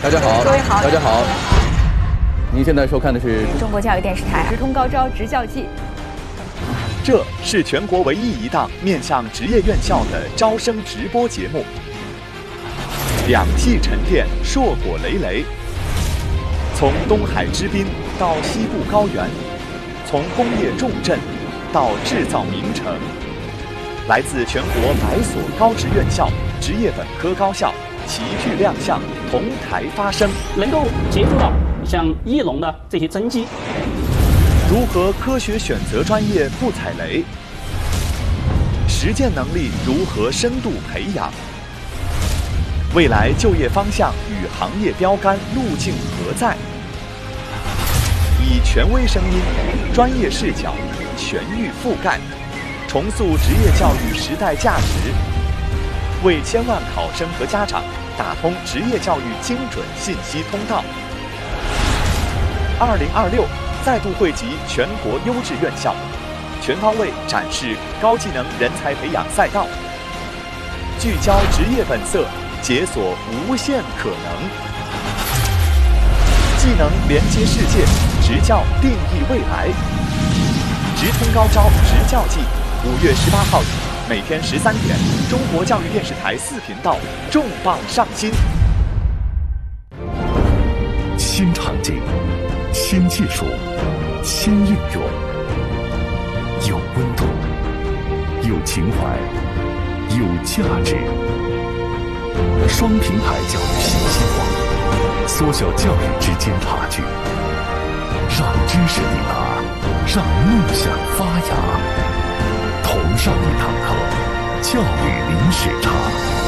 大家好， 各位好， 大家好。您现在收看的是中国教育电视台直通高招职教季。 这是全国唯一一档面向职业院校的招生直播节目。2季沉淀，硕果累累。从东海之滨到西部高原，从工业重镇到制造名城，来自全国100所高职院校、职业本科高校齐聚亮相，同台发声， 能够接触到像翼龙的这些真机。 如何科学选择专业不踩雷？实践能力如何深度培养？未来就业方向与行业标杆路径何在？以权威声音、专业视角全域覆盖，重塑职业教育时代价值，为千万考生和家长打通职业教育精准信息通道。2026再度汇集全国优质院校，全方位展示高技能人才培养赛道，聚焦职业本色，解锁无限可能。技能连接世界，职教定义未来。直通高招职教季，5月18号起，每天13点，中国教育电视台4频道重磅上新。 新场景，新技术，新应用，有温度，有情怀，有价值。双平台教育新希望，缩小教育之间差距，让知识抵达，让梦想发芽。同上一堂课，教育零时差。